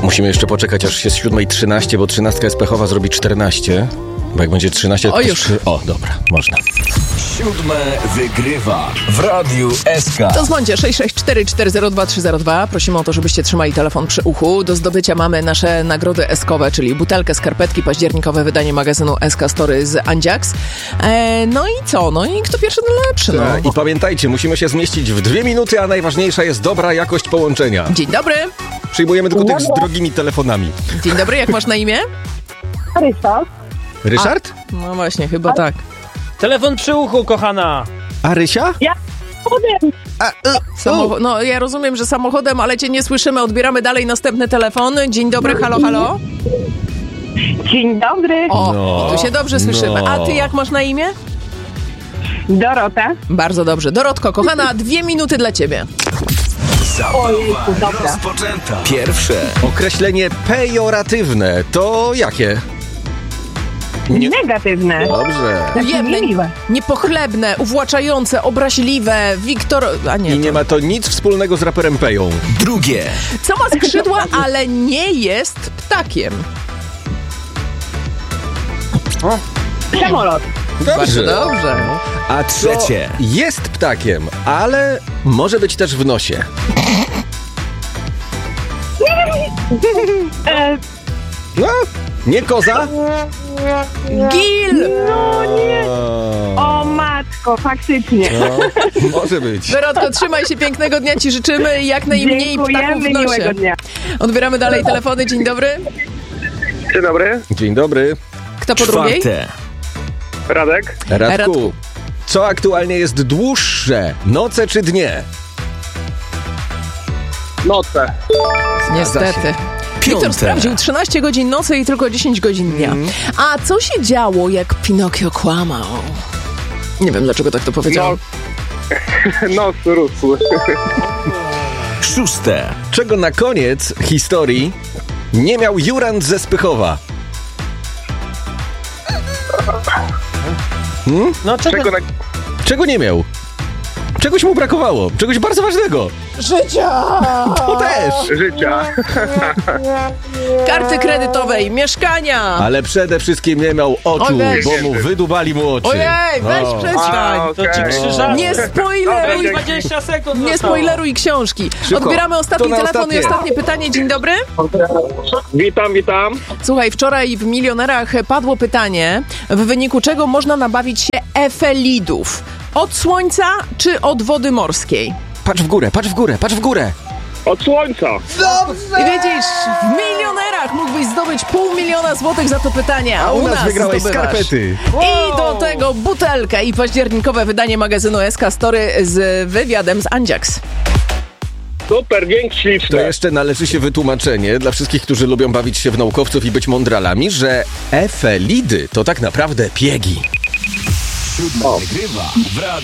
Musimy jeszcze poczekać, aż się z 7:13, bo 13 jest pechowa, zrobi 14. Bo jak będzie 13... O, już. O, dobra, można. 7 wygrywa w Radiu SK. To dzwońcie 664 402 302. Prosimy o to, żebyście trzymali telefon przy uchu. Do zdobycia mamy nasze nagrody eskowe, czyli butelkę, skarpetki, październikowe wydanie magazynu SK Story z Andziaks. No i co? No i kto pierwszy, to lepszy. No. I pamiętajcie, musimy się zmieścić w 2 minuty, a najważniejsza jest dobra jakość połączenia. Dzień dobry. Przyjmujemy tylko tych z drogimi telefonami. Dzień dobry, jak masz na imię? Ryszard? No właśnie, chyba tak. Telefon przy uchu, kochana. A Rysia? Ja No ja rozumiem, że samochodem, ale cię nie słyszymy. Odbieramy dalej następny telefon. Dzień dobry, halo, halo. Dzień dobry, O, tu się dobrze słyszymy. A ty jak masz na imię? Dorota. Bardzo dobrze. Dorotko, kochana, 2 minuty dla ciebie. Zabawa rozpoczęta. Pierwsze. Określenie pejoratywne to jakie? Negatywne. Dobrze. Ujemne, Niemiłe. niepochlebne, uwłaczające, obraźliwe, A nie, I nie ma to nic wspólnego z raperem Peją. Drugie. Co ma skrzydła, ale nie jest ptakiem. Samolot. Bardzo dobrze. A co Trzecie. jest ptakiem, ale może być też w nosie. No, nie koza? Gil! No nie. O matko, faktycznie. No, może być. Dorotko, trzymaj się, pięknego dnia ci życzymy i jak najmniej ptaków w Dziękujemy, nosie. miłego dnia. Odbieramy dalej telefony. Dzień dobry. Dzień dobry, Dzień dobry. Kto po drugiej? Czwarte. Radek. Radku, co aktualnie jest dłuższe? Noce czy dnie? Noce. Niestety. Wiktor Piąte. sprawdził 13 godzin nocy i tylko 10 godzin dnia. A co się działo, jak Pinokio kłamał? Nie wiem, dlaczego tak to powiedział. Nos rósł. Szóste. Czego na koniec historii nie miał Jurand ze Spychowa? No Czego na... Czego nie miał? Czegoś mu brakowało. Czegoś bardzo ważnego. Życia! To też. Życia. Karty kredytowej, mieszkania! Ale przede wszystkim nie miał oczu, Oj, weź. bo mu wydubali mu oczy. Ojej, weź No. przestań! A, to ci okej. krzyżacy. Nie spoileruj! Dobra, 20 sekund Nie zostało. spoileruj książki. Szybko. Odbieramy ostatni To na telefon i ostatnie. ostatnie pytanie. Dzień dobry. Witam. Słuchaj, wczoraj w Milionerach padło pytanie, w wyniku czego można nabawić się efelidów. Od słońca czy od wody morskiej? Patrz w górę, patrz w górę, patrz w górę. Od słońca. I widzisz, w Milionerach mógłbyś zdobyć 500 000 złotych za to pytanie, A u nas wygrałeś zdobywasz. skarpety. I do tego butelkę i październikowe wydanie magazynu SK Story z wywiadem z Andziaks. Super, dzięki To śliczne. jeszcze należy się wytłumaczenie dla wszystkich, którzy lubią bawić się w naukowców i być mądralami, że efelidy to tak naprawdę piegi. 7 wygrywa w Radiu